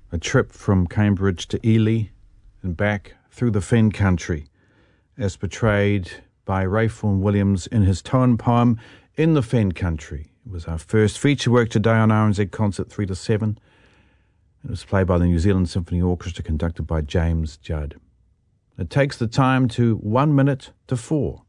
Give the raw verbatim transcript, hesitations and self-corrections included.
a trip from Cambridge to Ely and back through the Fen Country, as portrayed by Ray Vaughan Williams in his tone poem, In the Fen Country. It was our first feature work today on R N Z Concert three to seven. It was played by the New Zealand Symphony Orchestra, conducted by James Judd. It takes the time to one minute to four.